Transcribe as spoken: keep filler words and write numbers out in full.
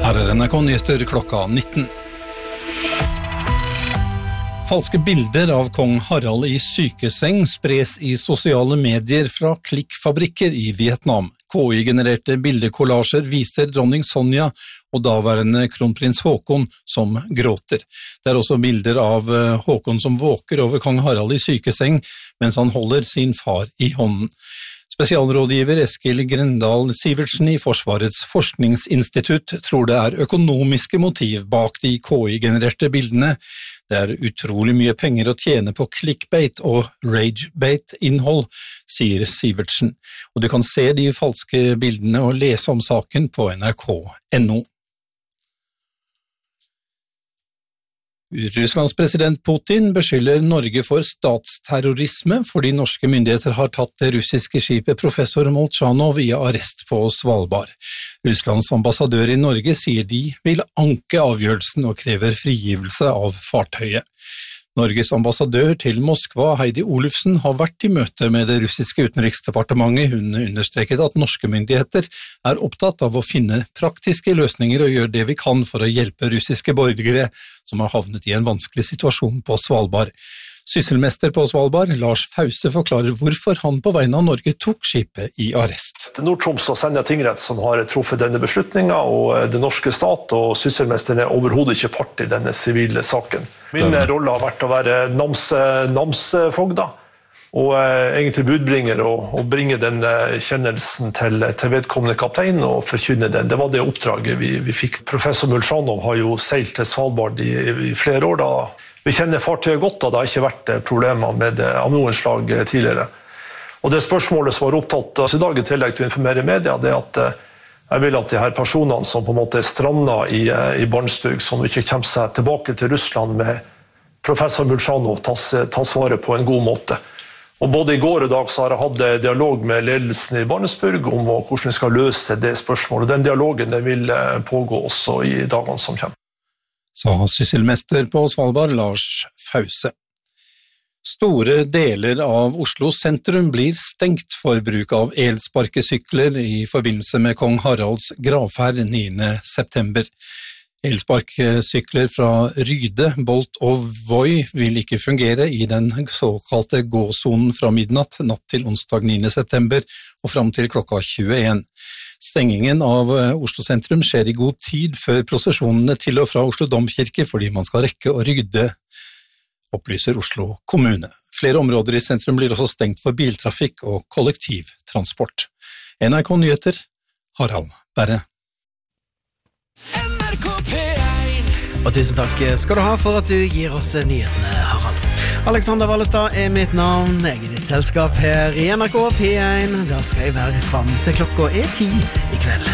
Her er N R K Nyheter klokka nitten. Falske bilder av kong Harald i sykeseng spres i sosiale medier fra klikkfabrikker i Vietnam. K I-genererte bildekollasjer viser dronning Sonja og daværende kronprins Håkon som gråter. Det er også bilder av Håkon som våker over kong Harald i sykeseng, mens han holder sin far i hånden. Spesialrådgiver Eskil Grendal Sivertsen i Forsvarets forskningsinstitutt tror det er økonomiske motiv bak de K I-genererte bildene. Det er utrolig mye penger å tjene på clickbait og ragebait-innhold, sier Sivertsen. Og du kan se de falske bildene og lese om saken på N R K punktum N O. Russlands president Putin beskylder Norge for statsterrorisme fordi norske myndigheter har tatt det russiske skipet professor Molchanov i arrest på Svalbard. Russlands ambassadør i Norge sier de vil anke avgjørelsen og krever frigivelse av fartøyet. Norges ambassadør til Moskva, Heidi Olufsen, har vært i møte med det russiske utenriksdepartementet. Hun understreket at norske myndigheter er opptatt av å finne praktiske løsninger og gjøre det vi kan for å hjelpe russiske borgere som har havnet i en vanskelig situasjon på Svalbard. Sysselmester på Svalbard, Lars Fause, forklarer hvorfor han på vegne av Norge tok skipet i arrest. Nord-Troms og Senja tingrett som har truffet denne beslutningen, og det norske stat og sysselmesteren er overhodet ikke part i denne sivile saken. Min rolle har vært å være nams, namsfogda, og eh, egentlig budbringer og, og bringe den kjennelsen til, til vedkommende kaptein og forkynne den. Det var det oppdraget vi, vi fikk. Professor Molchanov har jo seilt til Svalbard i, i flere år da. Vi kjenner fartøyet godt, og det har ikke vært problemer med det av noen slag tidligere. Og det spørsmålet som var opptatt i dag i tillegg til å informere media, det er at jeg vil at de her personene som på en måte er strandet i, i Barentsburg, som ikke kommer seg tilbake til Russland med professor Molchanov, tas, tas vare på en god måte. Og både i går og dag så har jeg hatt dialog med ledelsen i Barentsburg om hvordan vi skal løse det spørsmålet. Den dialogen den vil pågå også i dagene som kommer. Sa sysselmester på Svalbard, Lars Fause. Store deler av Oslo sentrum blir stengt for bruk av elsparkesykler i forbindelse med kong Haralds gravferd niende september. Elsparkesykler fra Ryde, Bolt og Voi vil ikke fungere i den såkalte gåsonen fra midnatt natt til onsdag niende september og fram til klokka tjueen. Stengingen av Oslo sentrum skjer i god tid før prosesjonene til og fra Oslo Domkirke fordi man skal rekke å rydde, opplyser Oslo kommune. Flere områder i sentrum blir også stengt for biltrafikk og kollektivtransport. N R K Nyheter, Harald Berre. N R K P én. Og tusen takk skal du ha for at du gir oss nyhetene, Harald. Alexander Wallestad er mitt navn. Jeg er ditt selskap her i N R K P én. Da skal jeg være frem til klokka er ti i kveld.